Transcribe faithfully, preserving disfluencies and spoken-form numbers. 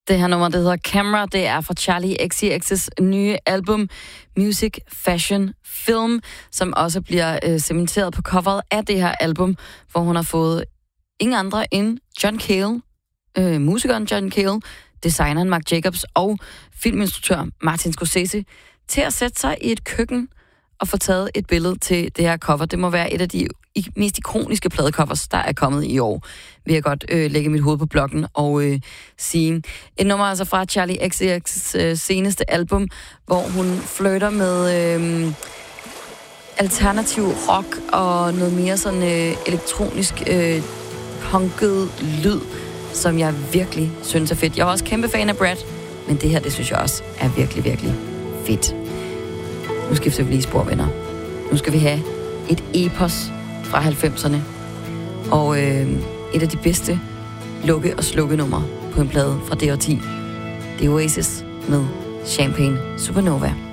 Det her nummer, det hedder Camera, det er fra Charli X C X's nye album Music, Fashion, Film, som også bliver øh, cementeret på coveret af det her album, hvor hun har fået ingen andre end John Cale, øh, musikeren John Cale, designeren Marc Jacobs og filminstruktør Martin Scorsese til at sætte sig i et køkken og få taget et billede til det her cover. Det må være et af de mest ikoniske pladecovers, der er kommet i år, vil jeg godt øh, lægge mit hoved på blokken og øh, sige. Et nummer altså fra Charli X C X's øh, seneste album, hvor hun flirter med øh, alternativ rock og noget mere sådan øh, elektronisk øh, punket lyd, som jeg virkelig synes er fedt. Jeg er også kæmpe fan af Brad, men det her, det synes jeg også er virkelig, virkelig fedt. Nu skifter vi lige spor, venner. Nu skal vi have et epos fra halvfemserne. Og øh, et af de bedste lukke- og slukke-numre på en plade fra det årti. Det er Oasis med Champagne Supernova.